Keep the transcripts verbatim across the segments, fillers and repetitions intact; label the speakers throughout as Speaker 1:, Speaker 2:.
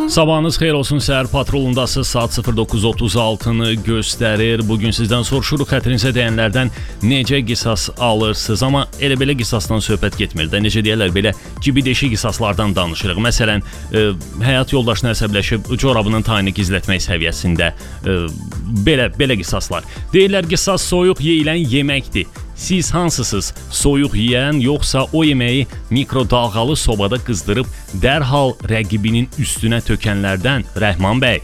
Speaker 1: Sabahınız xeyir olsun, səhər patrolundasınız, saat sıfır dokuz otuz altını göstərir. Bugün sizdən soruşuruq, xətrinizə dəyənlərdən necə qisas alırsınız? Amma elə belə qisasdan söhbət getmir də, necə deyərlər, belə cibideşi qisaslardan danışırıq. Məsələn, e, həyat yoldaşına əsəbləşib corabının tayını gizlətmək səviyyəsində e, belə, belə qisaslar. Deyirlər, qisas soyuq yeyilən yeməkdir. Siz hansısınız? Soyuq yeyən, yoxsa o yeməyi mikrodalğalı sobada qızdırıb dərhal rəqibinin üstünə tökənlərdən? Rəhman bəy.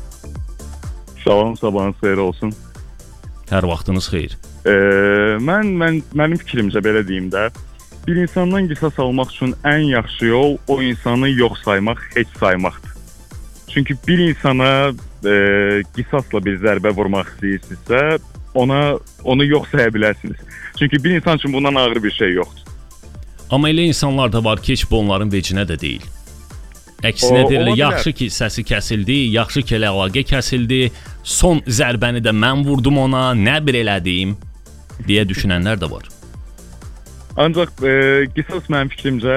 Speaker 2: Salam, sabahınız xeyir olsun.
Speaker 1: Hər vaxtınız xeyir.
Speaker 2: Ee, mən, mən, mənim fikrimcə belə deyim də, bir insandan qisas almaq üçün ən yaxşı yol o insanı yox saymaq, heç saymaqdır. Çünki bir insana e, qisasla bir zərbə vurmaq istəyirsinizsə, ona onu yox saya bilərsiniz. Çünki bir insan üçün bundan ağır bir şey yoxdur.
Speaker 1: Amma elə insanlar da var ki, heç bu onların vecinə də deyil. Əksinə deyirlər, yaxşı ki səsi kəsildi, yaxşı ki elə əlaqə kəsildi, son zərbəni də mən vurdum ona, nə bir elədiyim deyə düşünənlər də var.
Speaker 2: Ancaq e, qisas mənim fikrimcə,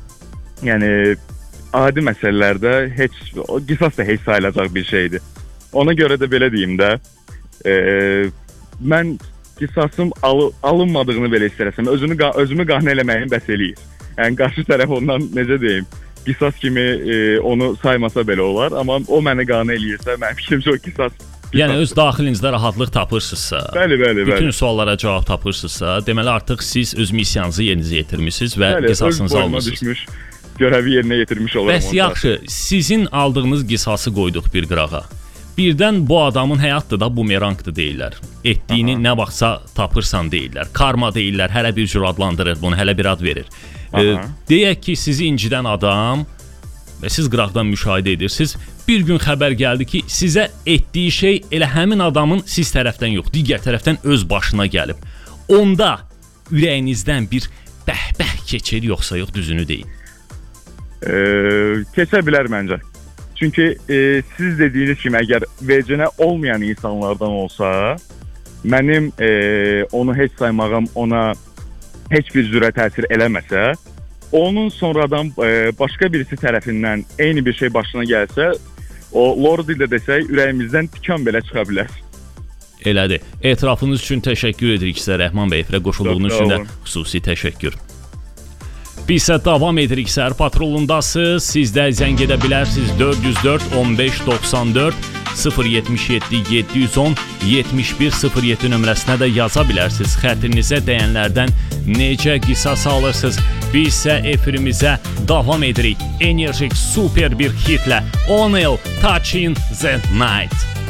Speaker 2: yəni adi məsələlərdə heç, qisas da heç sayılacaq bir şeydir. Ona görə də belə deyim də, e, mən qisasım al, alınmadığını belə istərəsəm, özümü, özümü qane eləməyin bəs eləyir. Yəni, qarşı tərəf ondan, necə deyim, qisas kimi e, onu saymasa belə olar, amma o məni qane eləyirsə, mənim fikrimcə o qisas... qisas
Speaker 1: yəni, öz daxilinizdə rahatlıq tapırsınızsa,
Speaker 2: bəli, bəli, bəli.
Speaker 1: bütün suallara cavab tapırsınızsa, deməli artıq siz öz missiyanızı yerinizə yetirmişsiniz və bəli, qisasınızı almışsınız.
Speaker 2: Düşmüş, görəvi yerinə yetirmiş olaram.
Speaker 1: Bəs yaxşı, sizin aldığınız qisası qoyduq bir qırağa. Birdən bu adamın həyatdır da bumerangdır deyirlər. Etdiyini Aha. nə vaxtsa tapırsan deyirlər. Karma deyirlər, hələ bir cür adlandırır bunu, hələ bir ad verir. E, deyək ki, sizi incidən adam və siz qıraqdan müşahidə edirsiniz. Bir gün xəbər gəldi ki, sizə etdiyi şey elə həmin adamın siz tərəfdən yox, digər tərəfdən öz başına gəlib. Onda ürəyinizdən bir bəh-bəh keçir, yoxsa yox, düzünü deyin.
Speaker 2: E, keçə bilər məncə. Çünki e, siz dediyiniz kimi, əgər vecinə olmayan insanlardan olsa, mənim e, onu heç saymağım ona heç bir cürə təsir eləməsə, onun sonradan e, başqa birisi tərəfindən eyni bir şey başına gəlsə, o lord dildə desək, ürəyimizdən tikan belə çıxa bilər.
Speaker 1: Elədir. Etirafınız üçün təşəkkür edirik sizə, Rəhman bəy. Efirə qoşulduğunuz üçün də xüsusi təşəkkür. Biz isə davam edirik, səhər patrolundasınız. Siz də zəng edə bilərsiniz dörd yüz dörd on beş doxsan dörd sıfır yetmiş yeddi yeddi yüz on yetmiş bir sıfır yeddi nömrəsinə də yaza bilərsiniz. Xətrinizə dəyənlərdən necə qisas alırsınız? Biz isə efirimizə davam edirik. Enerjik super bir hitlə On Il Touching the Night.